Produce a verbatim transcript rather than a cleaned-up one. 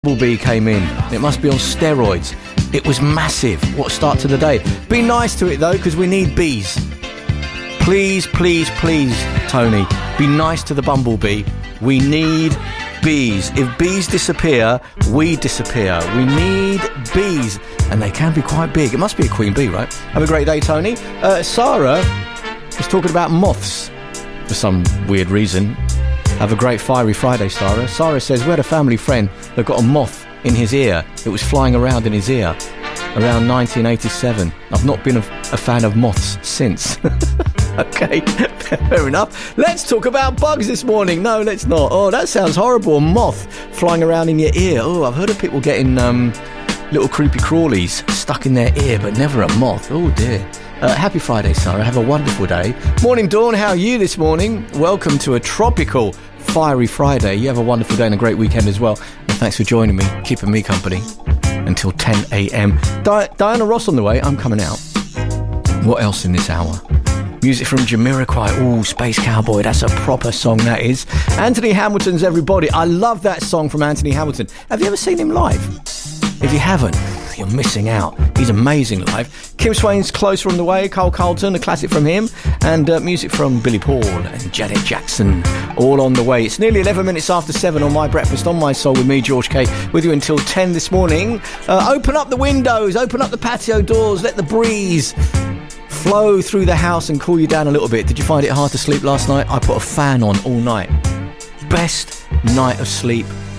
Bumblebee came in. It must be on steroids. It was massive. What a start to the day. Be nice to it though, because we need bees. Please, please, please, Tony, be nice to the Bumblebee. We need bees. If bees disappear, we disappear. We need bees. And they can be quite big. It must be a queen bee, right? Have a great day, Tony. Uh, Sarah is talking about moths for some weird reason. Have a great fiery Friday, Sarah. Sarah says, we had a family friend that got a moth in his ear. It was flying around in his ear around nineteen eighty-seven. I've not been a, a fan of moths since. Okay, fair enough. Let's talk about bugs this morning. No, let's not. Oh, that sounds horrible. A moth flying around in your ear. Oh, I've heard of people getting um, little creepy crawlies stuck in their ear, but never a moth. Oh, dear. Uh, happy Friday, Sarah. Have a wonderful day. Morning, Dawn. How are you this morning? Welcome to a tropical, fiery Friday. You have a wonderful day and a great weekend as well. And thanks for joining me, keeping me company until ten a.m. Di- Diana Ross on the way. I'm coming out. What else in this hour? Music from Jamiroquai. Oh, Space Cowboy. That's a proper song, that is. Anthony Hamilton's Everybody. I love that song from Anthony Hamilton. Have you ever seen him live? If you haven't, you're missing out. He's amazing live. Kim Swain's Closer on the way. Cole Carlton, a classic from him. And uh, music from Billy Paul and Janet Jackson. All on the way. It's nearly eleven minutes after seven on My Breakfast on My Soul with me, George K, with you until ten this morning. Uh, open up the windows. Open up the patio doors. Let the breeze flow through the house and cool you down a little bit. Did you find it hard to sleep last night? I put a fan on all night. Best night of sleep